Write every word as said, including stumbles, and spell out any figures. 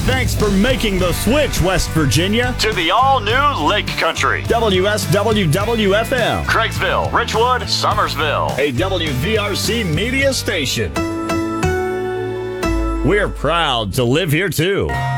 Thanks for making the switch, West Virginia, to the all-new Lake Country. W S W W F M, Craigsville, Richwood, Summersville. a W V R C media station. We're proud to live here, too.